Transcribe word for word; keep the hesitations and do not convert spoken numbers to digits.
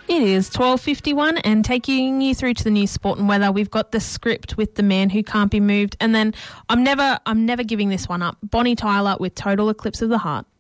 It is twelve fifty-one and taking you through to the news, sport and weather. We've got the script with The Man Who Can't Be Moved, and then I'm never I'm never giving this one up. Bonnie Tyler with Total Eclipse of the Heart.